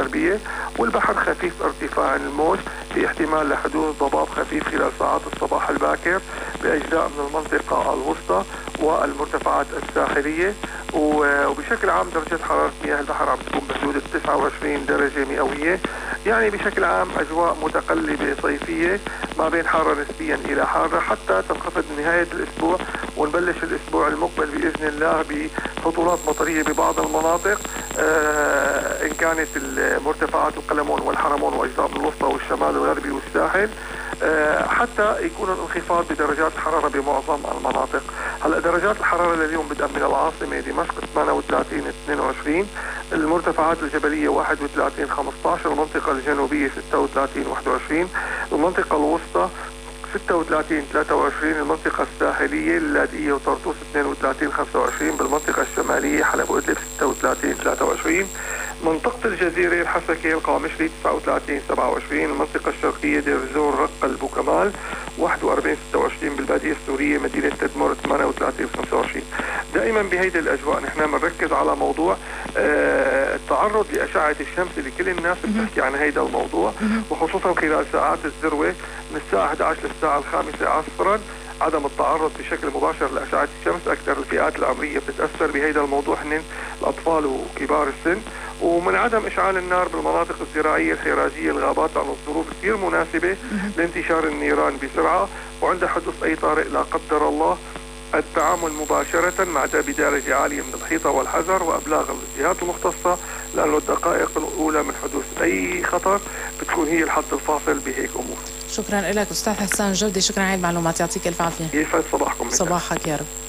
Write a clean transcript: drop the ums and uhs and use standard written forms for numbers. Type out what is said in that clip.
الغربية، والبحر خفيف ارتفاع الموج، في احتمال لحدوث ضباب خفيف خلال ساعات الصباح الباكر بأجزاء من المنطقة الوسطى والمرتفعات الساحلية. وبشكل عام درجة حرارة مياه البحر عم تكون بحدود 29 درجة مئوية. يعني بشكل عام أجواء متقلبة صيفية ما بين حارة نسبيا إلى حارة، حتى تنخفض نهاية الأسبوع ونبلش الأسبوع المقبل بإذن الله بهطولات مطرية ببعض المناطق، إن كانت المرتفعات القلمون والحرمون وأجزاء من الوسطى والشمال الغربي والساحل، حتى يكون الانخفاض بدرجات الحرارة بمعظم المناطق. هلا درجات الحرارة لليوم بدءا من العاصمة دمشق 38 22، المرتفعات الجبلية 31 15، المنطقة الجنوبية 36 21، المنطقة الوسطى 36 23، المنطقة الساحلية اللاذقية وطرطوس 32 25، بالمنطقة الشمالية حلب وإدلب 36 23، منطقة الجزيرة الحسكة القامشلي 39 27، المنطقة الشرقية دير الزور رقة البوكمال 41 26، بالبادية السورية مدينة تدمر 38 25. دائما بهيدي الأجواء نحن بنركز على موضوع التعرض لأشعة الشمس اللي كل الناس بتحكي عن هيدا الموضوع، وخصوصا خلال ساعات الذروة من الساعة 11 للساعة 5 عصرا. عدم التعرض بشكل مباشر لأشعة الشمس، أكثر الفئات العمرية بتتأثر بهيدا الموضوع هن الأطفال وكبار السن. ومن عدم إشعال النار بالمناطق الزراعية الحرازية الغابات عن الظروف كثير مناسبة لانتشار النيران بسرعة، وعند حدوث أي طارئ لا قدر الله التعامل مباشرة مع بدرجة عالية من الحيطة والحذر وأبلاغ الجهات المختصة، لأنه الدقائق الأولى من حدوث أي خطر بتكون هي الحد الفاصل بهيك أمور. شكرا لك أستاذ حسان جودي، شكرا على المعلومات، يعطيك ألف عافية. يسعد صباحكم. صباحك يا رب.